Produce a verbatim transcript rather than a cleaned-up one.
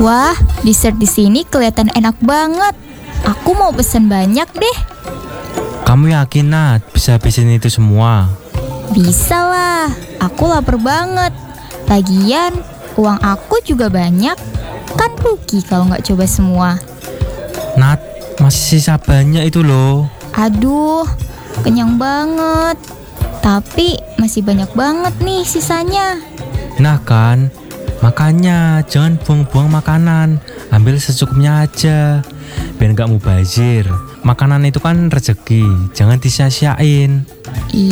Wah, dessert di sini kelihatan enak banget. Aku mau pesen banyak deh. Kamu yakin, Nat, bisa habisin itu semua? Bisa lah, aku lapar banget. Lagian, uang aku juga banyak. Kan rugi kalau nggak coba semua. Nat, masih sisa banyak itu loh. Aduh, kenyang banget. Tapi masih banyak banget nih sisanya. Nah kan, makanya jangan buang-buang makanan. Ambil secukupnya aja, biar gak mubazir. Makanan itu kan rezeki, jangan disia-siain.